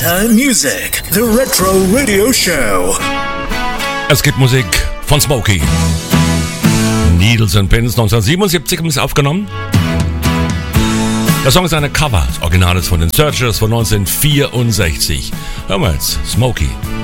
Anytime Music, the Retro Radio Show. Es gibt Musik von Smokey. Needles and Pins, 1977 haben sie aufgenommen. Der Song ist eine Cover. Das Original ist von den Searchers von 1964. Hören wir jetzt Smokey.